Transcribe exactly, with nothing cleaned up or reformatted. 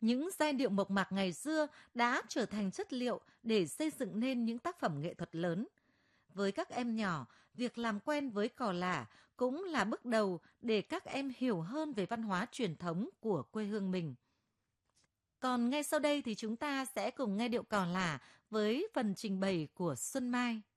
Những giai điệu mộc mạc ngày xưa đã trở thành chất liệu để xây dựng nên những tác phẩm nghệ thuật lớn. Với các em nhỏ, việc làm quen với cò lả cũng là bước đầu để các em hiểu hơn về văn hóa truyền thống của quê hương mình. Còn ngay sau đây thì chúng ta sẽ cùng nghe điệu cò lả với phần trình bày của Xuân Mai.